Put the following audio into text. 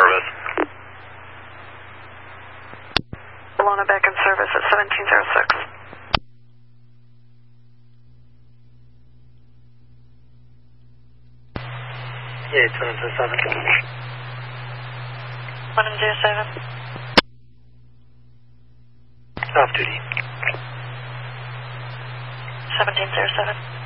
service. Bologna back in service at 1706. Yeah, 707. 107. Off duty. 1707.